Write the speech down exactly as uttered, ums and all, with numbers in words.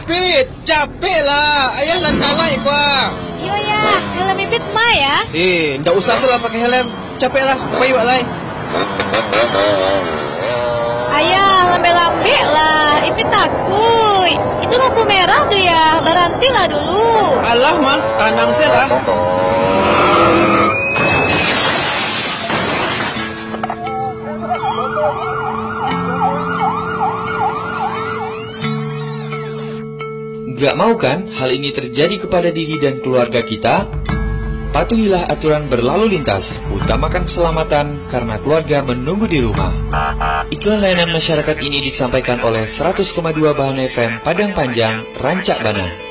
Ipit, capek lah. Ayah lantalai kuah. Iya ya, helm Ipit mah ya. Eh, ndak usah salah pakai helm. Capek lah, payu lai. Ayah, lambe-lambe lah. Ipit takut. Itu lampu merah tuh ya. Berhenti lah dulu. Alah mah, tanang selah. Gak mau kan hal ini terjadi kepada diri dan keluarga kita? Patuhilah aturan berlalu lintas, utamakan keselamatan karena keluarga menunggu di rumah. Iklan layanan masyarakat ini disampaikan oleh seratus koma dua Bahan F M Padang Panjang, Rancak Bana.